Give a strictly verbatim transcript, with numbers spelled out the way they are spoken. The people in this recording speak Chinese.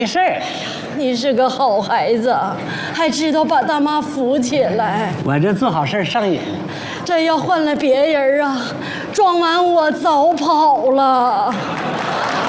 没事儿。 你是个好孩子，还知道把大妈扶起来。 我这做好事上瘾。 这要换了别人啊，撞完我早跑了。